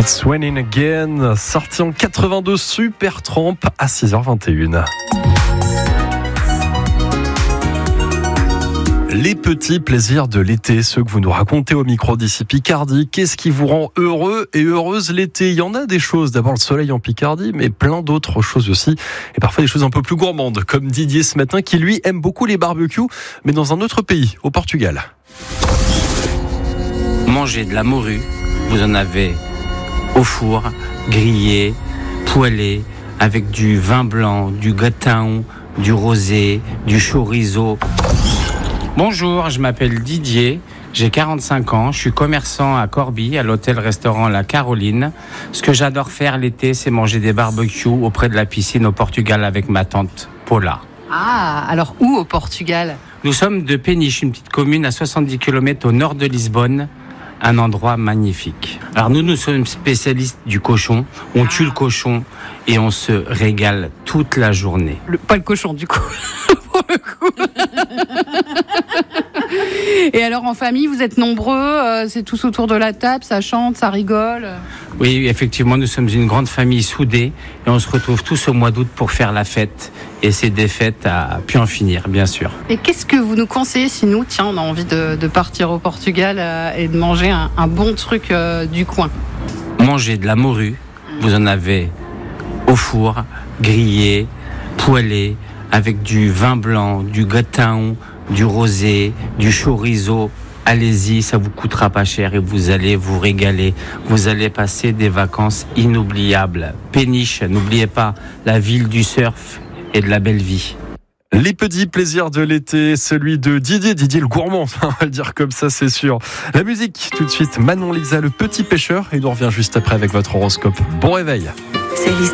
It's Raining Again, sorti en 82, Supertramp à 6h21. Les petits plaisirs de l'été, ceux que vous nous racontez au micro d'ici Picardie. Qu'est-ce qui vous rend heureux et heureuse l'été ? Il y en a des choses, d'abord le soleil en Picardie, mais plein d'autres choses aussi. Et parfois des choses un peu plus gourmandes, comme Didier ce matin, qui lui aime beaucoup les barbecues, mais dans un autre pays, au Portugal. Manger de la morue, vous en avez au four, grillé, poêlé, avec du vin blanc, du gâteau, du rosé, du chorizo. Bonjour, je m'appelle Didier, j'ai 45 ans, je suis commerçant à Corbie, à l'hôtel-restaurant La Caroline. Ce que j'adore faire l'été, c'est manger des barbecues auprès de la piscine au Portugal avec ma tante Paula. Ah, alors où au Portugal ? Nous sommes de Péniche, une petite commune à 70 km au nord de Lisbonne. Un endroit magnifique. Alors nous sommes spécialistes du cochon. On tue le cochon et on se régale toute la journée. Pas le cochon du coup. Pour le coup. Et alors en famille, vous êtes nombreux, c'est tous autour de la table, ça chante, ça rigole. Oui, effectivement, nous sommes une grande famille soudée et on se retrouve tous au mois d'août pour faire la fête. Et c'est des fêtes à pu en finir, bien sûr. Et qu'est-ce que vous nous conseillez si nous, on a envie de partir au Portugal et de manger un bon truc du coin ? Manger de la morue, vous en avez au four, grillé, poêlé, avec du vin blanc, du gâteau, du rosé, du chorizo. Allez-y, ça vous coûtera pas cher et vous allez vous régaler. Vous allez passer des vacances inoubliables. Péniche, n'oubliez pas, la ville du surf et de la belle vie. Les petits plaisirs de l'été, celui de Didier le gourmand, on va le dire comme ça, c'est sûr. La musique, tout de suite, Manon Lisa, le petit pêcheur, et nous revient juste après avec votre horoscope. Bon réveil. C'est l'histoire.